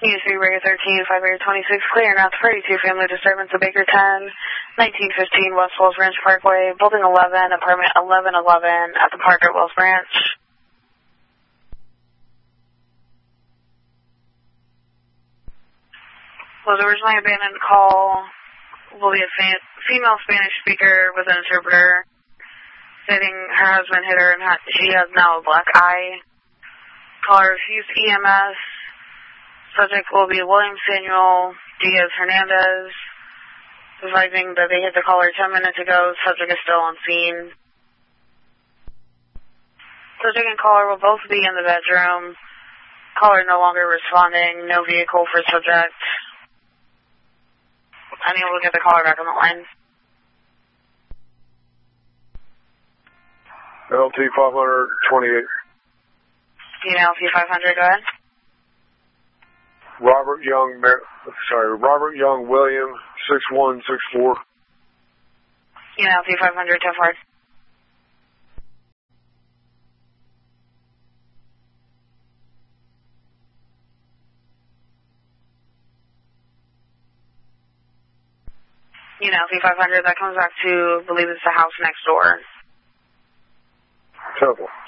UC Breaker 13, 526, clear now 32, family disturbance of Baker 10, 1915 West Wells Branch Parkway, building 11, apartment 1111 at the park at Wells Branch. Was originally abandoned call, will be a female Spanish speaker with an interpreter, stating her husband hit her and she has now a black eye. Caller refused EMS. Subject will be William Samuel Diaz Hernandez, advising that they hit the caller 10 minutes ago. Subject is still on scene. Subject and caller will both be in the bedroom. Caller no longer responding. No vehicle for subject. Unable to get the caller back on the line. LT 528. LT 500, go ahead. Robert Young William 6164. LT 500, 10 forward. LT 500, that comes back to, I believe it's the house next door. Temple.